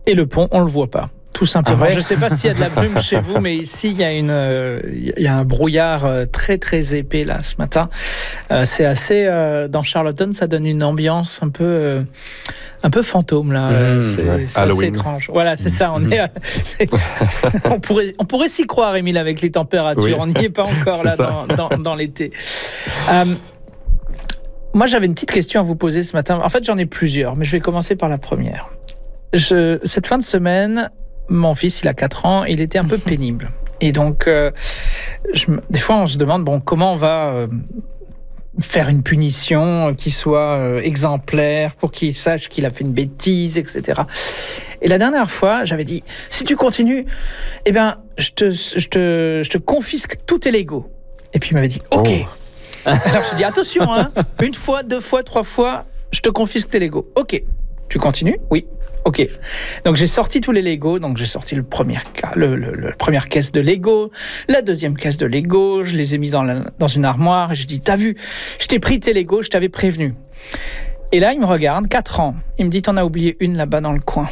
Et le pont, on le voit pas. Tout simplement. Ah ouais. Je ne sais pas s'il y a de la brume chez vous, mais ici, il y a un brouillard très, très épais là, ce matin. C'est assez... dans Charlottetown, ça donne une ambiance un peu fantôme, là. C'est assez étrange. Voilà, c'est ça. On pourrait s'y croire, Émile, avec les températures. Oui. On n'y est pas encore là dans l'été. Moi, j'avais une petite question à vous poser ce matin. En fait, j'en ai plusieurs, mais je vais commencer par la première. Cette fin de semaine... Mon fils, il a 4 ans, il était un peu pénible. Et donc, des fois, on se demande, comment on va faire une punition qui soit exemplaire pour qu'il sache qu'il a fait une bêtise, etc. Et la dernière fois, j'avais dit, si tu continues, je te confisque tous tes Legos. Et puis, il m'avait dit, OK. Alors, je dis, attention, 1 fois, 2 fois, 3 fois, je te confisque tes Legos. OK. Tu continues ? Oui. OK. Donc, j'ai sorti tous les Legos. Donc, j'ai sorti le première caisse de Lego, la deuxième caisse de Lego. Je les ai mis dans une armoire. Et j'ai dit, t'as vu, je t'ai pris tes Legos, je t'avais prévenu. Et là, il me regarde, 4 ans. Il me dit, t'en as oublié une là-bas dans le coin.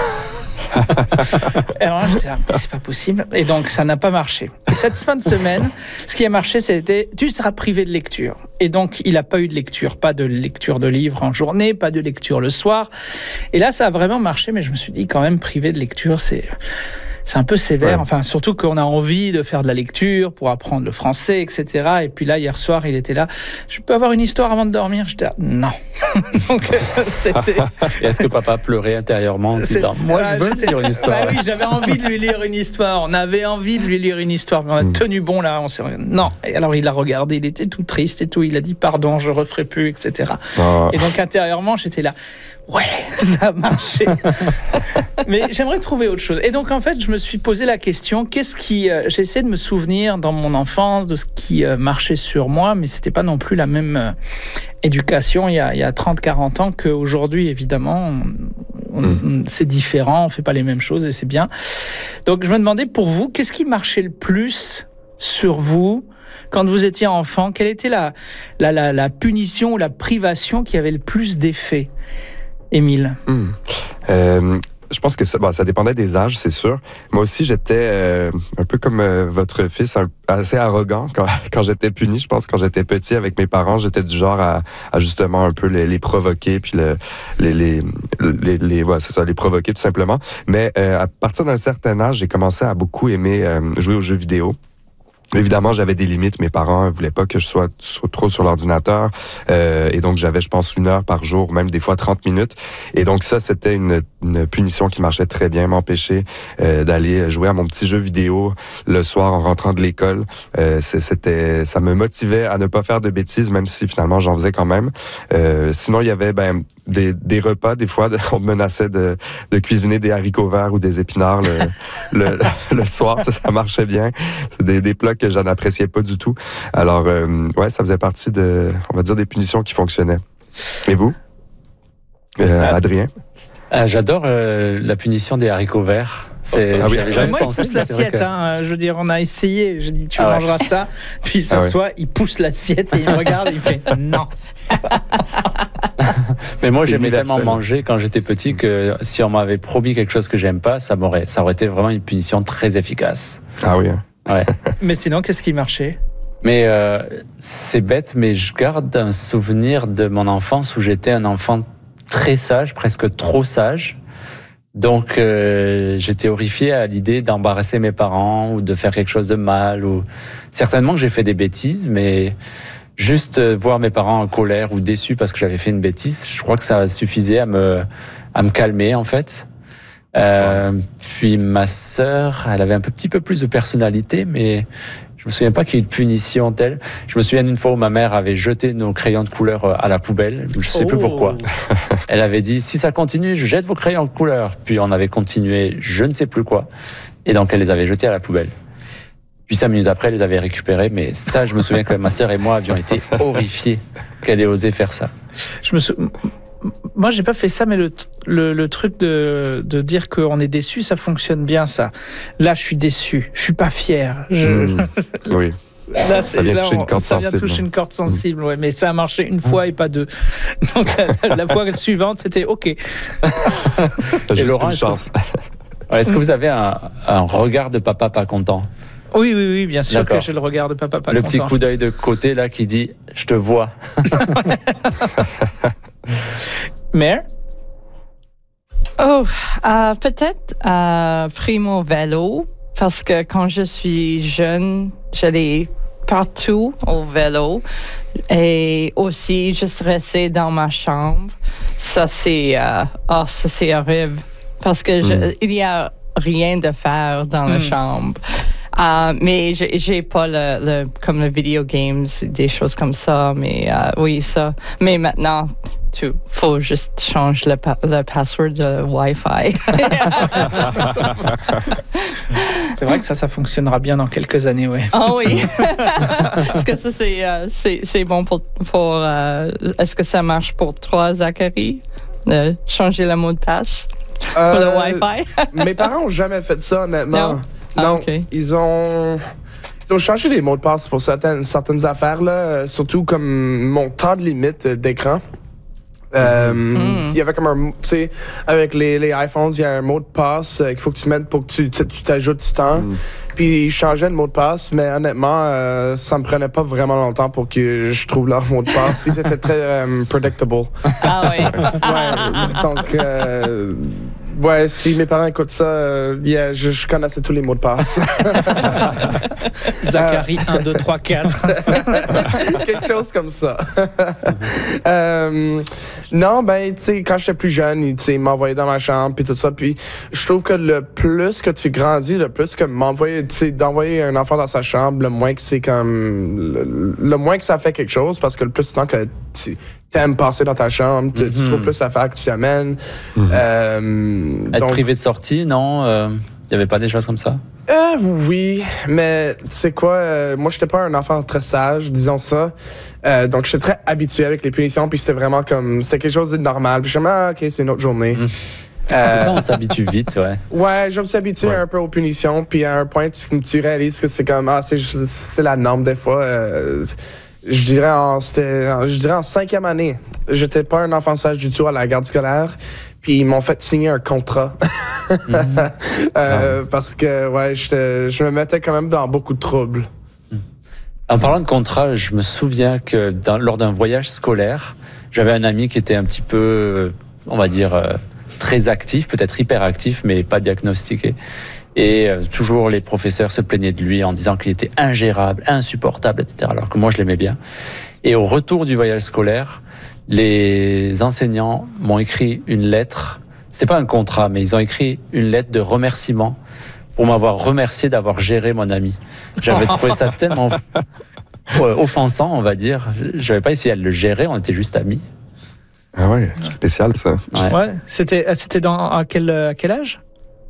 Et alors là, j'étais là, mais c'est pas possible. Et donc, ça n'a pas marché. Et cette fin de semaine, ce qui a marché, c'était, tu seras privé de lecture. Et donc, il n'a pas eu de lecture. Pas de lecture de livres en journée, pas de lecture le soir. Et là, ça a vraiment marché, mais je me suis dit, quand même, privé de lecture, c'est un peu sévère. Ouais. Enfin, surtout qu'on a envie de faire de la lecture pour apprendre le français, etc. Et puis là, hier soir, il était là. Je peux avoir une histoire avant de dormir ? J'étais là, non. Donc, c'était... Et est-ce que papa pleurait intérieurement ? Moi, je veux lire une histoire. Oui, j'avais envie de lui lire une histoire. On avait envie de lui lire une histoire. Mais on a tenu bon, là. Non. Et alors, il a regardé. Il était tout triste et tout. Il a dit, pardon, je referai plus, etc. Et donc, intérieurement, j'étais là. Ouais, ça a marché. Mais j'aimerais trouver autre chose. Et donc, en fait, je me suis posé la question, j'ai essayé de me souvenir dans mon enfance de ce qui marchait sur moi, mais c'était pas non plus la même éducation il y a 30-40 ans qu'aujourd'hui, évidemment. C'est différent, on fait pas les mêmes choses et c'est bien. Donc, je me demandais pour vous, qu'est-ce qui marchait le plus sur vous quand vous étiez enfant ? Quelle était la punition ou la privation qui avait le plus d'effet ? Émile. Je pense que ça dépendait des âges, c'est sûr. Moi aussi, j'étais un peu comme votre fils, assez arrogant quand j'étais puni. Je pense que quand j'étais petit avec mes parents, j'étais du genre à justement un peu les provoquer, puis les provoquer tout simplement. Mais à partir d'un certain âge, j'ai commencé à beaucoup aimer jouer aux jeux vidéo. Évidemment, j'avais des limites. Mes parents ne voulaient pas que je sois trop sur l'ordinateur. Et donc, j'avais, je pense, 1 heure par jour, même des fois 30 minutes. Et donc, ça, c'était une punition qui marchait très bien, m'empêcher d'aller jouer à mon petit jeu vidéo le soir en rentrant de l'école. Ça me motivait à ne pas faire de bêtises, même si finalement, j'en faisais quand même. Sinon, il y avait des repas. Des fois, on me menaçait de cuisiner des haricots verts ou des épinards le soir. Ça marchait bien. C'est des plats que je n'appréciais pas du tout. Alors, ça faisait partie on va dire, des punitions qui fonctionnaient. Et vous? Adrien? J'adore la punition des haricots verts. J'avais jamais pensé. Il pousse l'assiette. Je veux dire, on a essayé. Je dis, tu mangeras ça. Puis il s'assoit, il pousse l'assiette et il me regarde et il fait non. Mais moi, j'aimais tellement manger quand j'étais petit que si on m'avait promis quelque chose que j'aime pas, ça aurait été vraiment une punition très efficace. Ah oui. Ouais. Mais sinon, qu'est-ce qui marchait ? Mais c'est bête, mais je garde un souvenir de mon enfance où j'étais un enfant très sage, presque trop sage. Donc, j'étais horrifié à l'idée d'embarrasser mes parents ou de faire quelque chose de mal. Certainement que j'ai fait des bêtises, mais juste voir mes parents en colère ou déçus parce que j'avais fait une bêtise, je crois que ça suffisait à me calmer, en fait. Puis ma sœur, elle avait un petit peu plus de personnalité, mais je me souviens pas qu'il y ait eu de punition telle. Je me souviens d'une fois où ma mère avait jeté nos crayons de couleur à la poubelle. Je sais plus pourquoi. Elle avait dit, si ça continue, je jette vos crayons de couleur. Puis on avait continué, je ne sais plus quoi. Et donc elle les avait jetés à la poubelle. Puis 5 minutes après, elle les avait récupérés. Mais ça, je me souviens que ma sœur et moi avions été horrifiés qu'elle ait osé faire ça. Moi, j'ai pas fait ça, mais le truc de dire qu'on est déçu, ça fonctionne bien, ça. Là, je suis déçu. Je suis pas fier. Oui. Là, ça vient toucher une corde sensible. Ouais, mais ça a marché une fois et pas deux. Donc, la fois suivante, c'était OK. T'as Et juste Laurent, une chance. Est-ce que vous avez un regard de papa pas content? Oui, bien sûr D'accord. que j'ai le regard de papa pas Le content. petit coup d'œil de côté là qui dit « je te vois ». Mère? Oh, peut-être pris mon vélo parce que quand je suis jeune, j'allais partout au vélo et aussi juste rester dans ma chambre. Ça c'est horrible parce que il y a rien de faire dans la chambre. Mais j'ai pas comme le video games, des choses comme ça. Mais oui, ça. Mais maintenant, faut juste changer le password de Wi-Fi. C'est vrai que ça fonctionnera bien dans quelques années, ouais. Ah oui. Est-ce que ça c'est bon pour est-ce que ça marche pour toi, Zachary, de changer le mot de passe pour le Wi-Fi? Mes parents ont jamais fait ça, honnêtement. Non? Non, Okay. ils ont changé les mots de passe pour certaines affaires, là, surtout comme mon temps de limite d'écran. Il y avait comme un, tu sais, avec les iPhones, il y a un mot de passe qu'il faut que tu mettes pour que tu t'ajoutes du temps. Puis ils changeaient le mot de passe, mais honnêtement, ça me prenait pas vraiment longtemps pour que je trouve leur mot de passe. Ils étaient très predictable. Ah oui. Ouais, donc, ouais, si mes parents écoutent ça, je connaissais tous les mots de passe. Zachary 1, 2, 3, 4. Quelque chose comme ça. Non, ben, tu sais, quand j'étais plus jeune, ils m'envoyaient dans ma chambre, puis tout ça. Puis je trouve que le plus que tu grandis, le plus que d'envoyer un enfant dans sa chambre, le moins que c'est comme. Le moins que ça fait quelque chose, parce que le plus de temps que tu aimes passer dans ta chambre, tu trouves plus à faire que tu amènes. Être privé de sortie, non? Il n'y avait pas des choses comme ça? Oui, mais tu sais quoi, moi j'étais pas un enfant très sage, disons ça. Donc j'étais très habitué avec les punitions, puis c'était vraiment comme, c'était quelque chose de normal. Puis je me suis dit, ok, c'est une autre journée. Ça, on s'habitue vite, ouais. Ouais, je me suis habitué un peu aux punitions, puis à un point, tu réalises que c'est comme, c'est la norme des fois. Je dirais en 5e année, j'étais pas un enfant sage du tout à la garde scolaire. Puis ils m'ont fait signer un contrat. Parce que, ouais, je me mettais quand même dans beaucoup de troubles. En parlant de contrat, je me souviens que lors d'un voyage scolaire, j'avais un ami qui était un petit peu, on va dire, très actif, peut-être hyperactif, mais pas diagnostiqué. Et toujours les professeurs se plaignaient de lui en disant qu'il était ingérable, insupportable, etc. Alors que moi, je l'aimais bien. Et au retour du voyage scolaire, les enseignants m'ont écrit une lettre. C'était pas un contrat, mais ils ont écrit une lettre de remerciement pour m'avoir remercié d'avoir géré mon ami. J'avais trouvé ça tellement offensant, on va dire. J'avais pas essayé de le gérer, on était juste amis. Ah ouais, c'est spécial ça. Ouais. C'était à quel âge?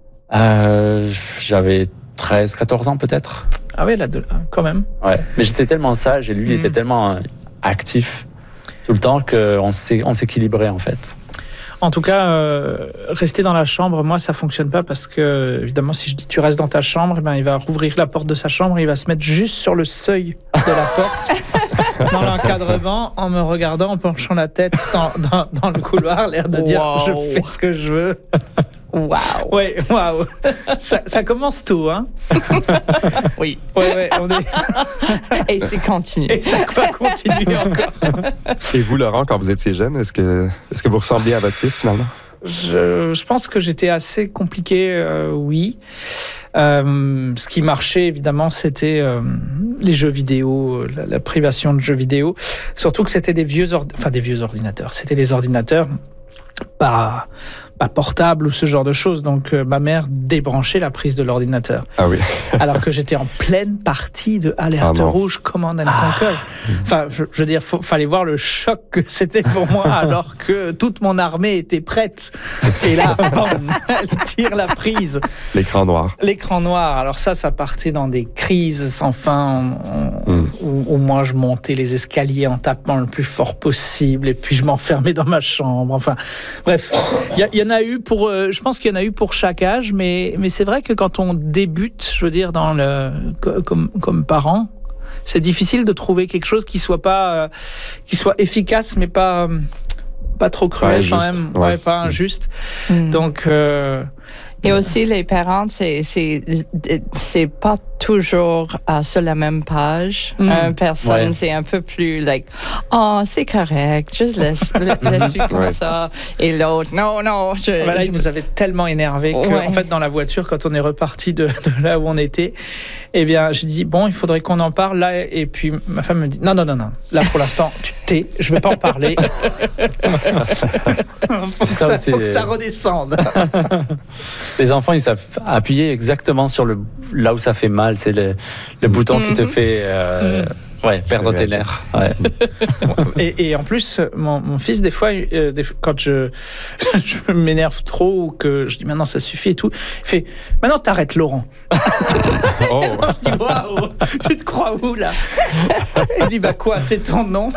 J'avais 13, 14 ans peut-être. Ah oui, là, quand même. Ouais. Mais j'étais tellement sage et lui, il était tellement actif tout le temps qu'on s'équilibrait en fait. En tout cas, rester dans la chambre, moi, ça fonctionne pas parce que, évidemment, si je dis tu restes dans ta chambre, eh ben, il va rouvrir la porte de sa chambre, il va se mettre juste sur le seuil de la porte, dans l'encadrement, en me regardant, en penchant la tête dans le couloir, l'air de dire je fais ce que je veux. Wow. Ouais, waouh. Ça commence tôt, hein. Oui. Ouais, on est. Et c'est continu. Et ça va continuer encore. Et vous, Laurent, quand vous étiez jeune, est-ce que vous ressembliez à votre fils finalement? Je pense que j'étais assez compliqué, oui. Ce qui marchait, évidemment, c'était les jeux vidéo, la privation de jeux vidéo. Surtout que c'était des vieux ordinateurs. C'était des ordinateurs pas portable ou ce genre de choses. Donc, ma mère débranchait la prise de l'ordinateur. Ah oui. Alors que j'étais en pleine partie de Alerte Rouge, Command & Conquer. Enfin, je veux dire, fallait voir le choc que c'était pour moi alors que toute mon armée était prête. Et là, bam, elle tire la prise. L'écran noir. L'écran noir. Alors ça partait dans des crises sans fin où moi, je montais les escaliers en tapant le plus fort possible et puis je m'enfermais dans ma chambre. Enfin, bref, il y en a eu je pense qu'il y en a eu pour chaque âge, mais c'est vrai que quand on débute, je veux dire, comme parent, c'est difficile de trouver quelque chose qui soit efficace, mais pas pas trop cruel Pas quand injuste, même, ouais. pas injuste. Mm. Donc, Et aussi, les parents, c'est pas toujours sur la même page. Une personne, c'est un peu plus like, oh, c'est correct, juste laisse-lui comme Ouais. ça. Et l'autre, non. voilà, il nous avait tellement énervé que, Ouais. en fait, dans la voiture, quand on est reparti de là où on était, eh bien, j'ai dit, bon, il faudrait qu'on en parle là. Et puis, ma femme me dit, non. Là, pour l'instant, tu te tais, je vais pas en parler. faut que ça redescende. Les enfants, ils savent appuyer exactement sur là où ça fait mal. C'est le bouton qui te fait perdre tes nerfs. Ouais. Et en plus, mon fils, des fois, quand je m'énerve trop ou que je dis maintenant ça suffit et tout, il fait maintenant t'arrêtes, Laurent. Oh. Je dis waouh, tu te crois où là? Il dit bah quoi, c'est ton nom?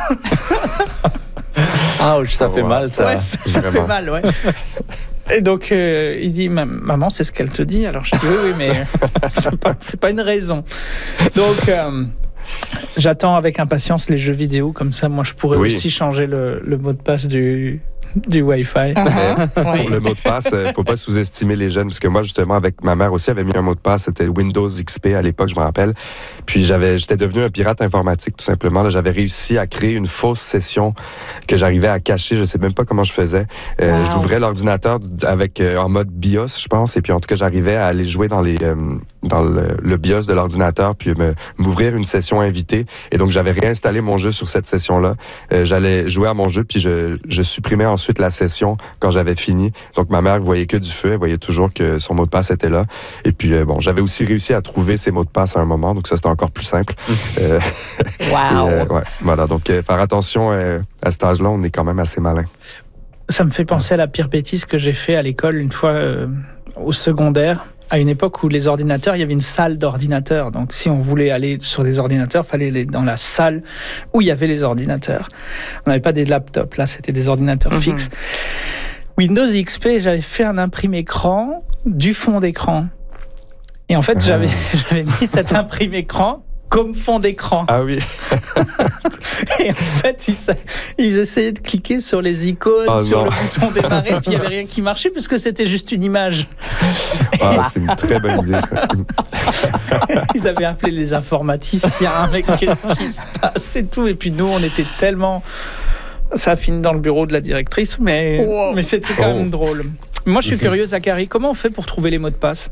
Ouch, ça fait mal ça. Ouais, ça fait mal, ouais. Et donc, il dit, maman, c'est ce qu'elle te dit. Alors, je dis, oui, mais c'est pas une raison. Donc, j'attends avec impatience les jeux vidéo. Comme ça, moi, je pourrais aussi changer le mot de passe du Wi-Fi. Pour le mot de passe, faut pas sous-estimer les jeunes, parce que moi, justement, avec ma mère aussi, avait mis un mot de passe, c'était Windows XP à l'époque, je me rappelle. Puis j'étais devenu un pirate informatique, tout simplement. Là, j'avais réussi à créer une fausse session que j'arrivais à cacher, je sais même pas comment je faisais. J'ouvrais l'ordinateur en mode BIOS, je pense, et puis en tout cas, j'arrivais à aller jouer dans le BIOS de l'ordinateur, puis m'ouvrir une session invitée. Et donc, j'avais réinstallé mon jeu sur cette session-là. J'allais jouer à mon jeu, puis je supprimais ensuite la session quand j'avais fini. Donc, ma mère voyait que du feu. Elle voyait toujours que son mot de passe était là. Et puis, j'avais aussi réussi à trouver ses mots de passe à un moment. Donc, ça, c'était encore plus simple. Wow! Voilà. Donc, faire attention à cet âge-là, on est quand même assez malin. Ça me fait penser à la pire bêtise que j'ai fait à l'école une fois au secondaire. À une époque où les ordinateurs, il y avait une salle d'ordinateurs. Donc, si on voulait aller sur des ordinateurs, il fallait aller dans la salle où il y avait les ordinateurs. On n'avait pas des laptops, là, c'était des ordinateurs fixes. Windows XP, j'avais fait un imprimé-écran du fond d'écran. Et en fait, j'avais mis cet imprimé-écran comme fond d'écran. Ah oui. Et en fait, ils essayaient de cliquer sur les icônes, sur le bouton démarrer, puis il n'y avait rien qui marchait puisque c'était juste une image. C'est une très bonne idée, ça. Ils avaient appelé les informaticiens, mais qu'est-ce qui se passe et tout. Et puis nous, on était tellement... Ça a fini dans le bureau de la directrice, mais c'était quand même drôle. Moi, je suis curieux, Zachary, comment on fait pour trouver les mots de passe?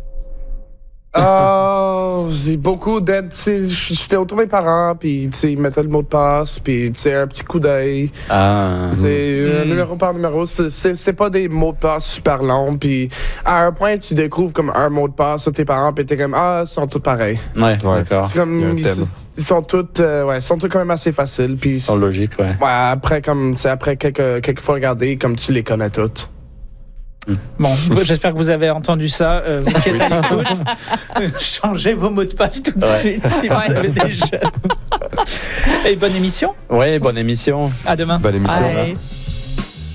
J'ai beaucoup d'aide. J'étais autour de mes parents, puis ils mettaient le mot de passe, puis un petit coup d'œil. Numéro par numéro. C'est pas des mots de passe super longs, puis à un point, tu découvres comme un mot de passe à tes parents, puis t'es comme, ils sont tous pareils. Ouais, d'accord. C'est comme, ils sont tous quand même assez faciles, puis ils sont logiques, ouais. Après, après quelques fois regardé, comme tu les connais toutes. Bon, j'espère que vous avez entendu ça. Vous qui êtes à l'écoute, changez vos mots de passe tout de suite si vous avez des jeunes. Et bonne émission. Ouais, bonne émission. À demain. Bonne émission. Bye.